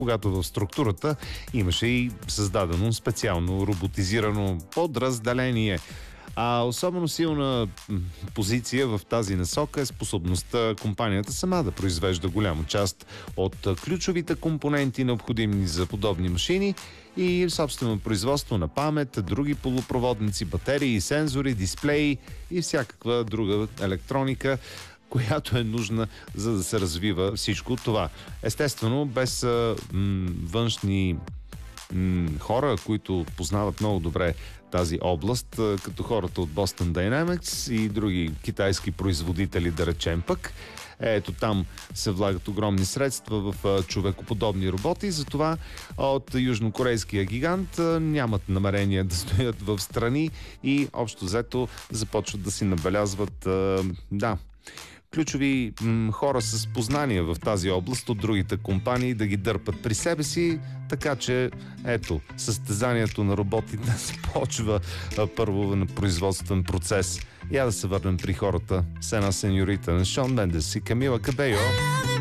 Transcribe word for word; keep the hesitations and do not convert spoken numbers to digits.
когато в структурата имаше и създадено специално роботизирано подразделение. А особено силна позиция в тази насока е способността компанията сама да произвежда голяма част от ключовите компоненти, необходими за подобни машини, и собствено производство на памет, други полупроводници, батерии, сензори, дисплеи и всякаква друга електроника, която е нужна, за да се развива всичко това. Естествено, без м- външни м- хора, които познават много добре тази област, като хората от Boston Dynamics и други китайски производители, да речем пък. Ето там се влагат огромни средства в човекоподобни роботи, затова от южнокорейския гигант нямат намерение да стоят в страни и общо взето започват да си набелязват да, ключови м- хора с познания в тази област от другите компании, да ги дърпат при себе си, така че ето, състезанието на роботите започва а, първо на производствен процес. Я да се върнем при хората с една сеньорита на Шон Мендес и Камила Кабейо.